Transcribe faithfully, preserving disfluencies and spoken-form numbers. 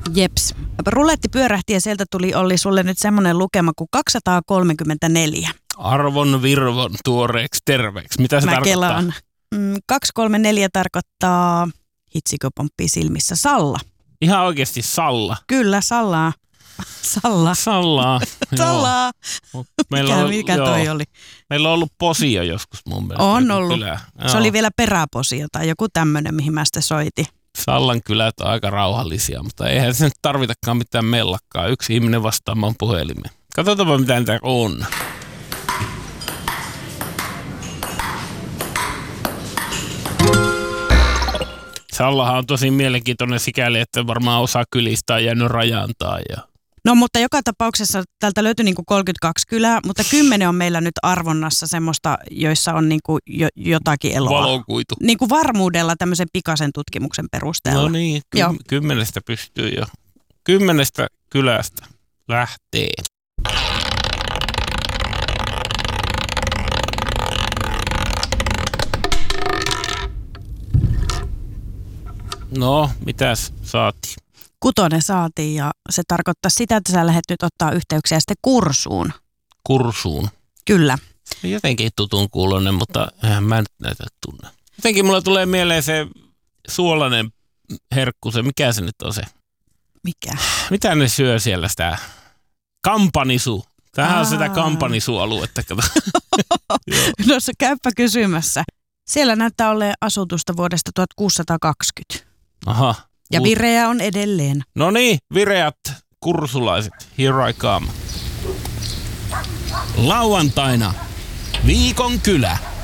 Jeps. Ruletti pyörähti ja sieltä tuli Olli sulle nyt semmoinen lukema kuin kaksisataakolmekymmentäneljä. Arvon virvon tuoreeksi terveeksi. Mitä se Mä tarkoittaa? kelaan. Mm, kaksisataakolmekymmentäneljä tarkoittaa, hitsikö pomppii silmissä, Salla. Ihan oikeasti Salla. Kyllä, Sallaa. Salla. Sallaa. Sallaa. Meillä mikä on, mikä joo. toi oli? Meillä on ollut posio joskus mun mielestä. On ollut. Kylä. Se oli vielä peräposio tai joku tämmöinen, mihin mä sitten soitin. Sallan kylät on aika rauhallisia, mutta eihän se nyt tarvitakaan mitään mellakkaa. Yksi ihminen vastaamaan puhelimeen. Katsotaanpa mitä niitä on. Sallahan on tosi mielenkiintoinen sikäli, että varmaan osa kylistä on jäänyt rajantaan. Ja... No mutta joka tapauksessa täältä löytyi niinku kolmekymmentäkaksi kylää, mutta kymmenen on meillä nyt arvonnassa semmoista, joissa on niinku jo, jotakin eloa. Valokuitu. Niinku varmuudella tämmöisen pikaisen tutkimuksen perusteella. No niin, ky- kymmenestä pystyy jo. Kymmenestä kylästä lähtee. No, mitäs saatiin? Kutonen saatiin ja se tarkoittaa sitä, että sä lähdet nyt ottaa yhteyksiä sitten kursuun. Kursuun? Kyllä. Jotenkin tutun kuulonen, mutta eihän mä nyt näitä tunne. Jotenkin mulla tulee mieleen se suolainen herkku, se mikä se nyt on se? Mikä? Mitä ne syö siellä sitä? Kampanisu. Tämähän on sitä kampanisualuetta. No se käyppä kysymässä. Siellä näyttää olleen asutusta vuodesta tuhatkuusisataakaksikymmentä. Aha. Ja vireä on edelleen. No niin, vireät kursulaiset. Here I come. Lauantaina viikon kylä.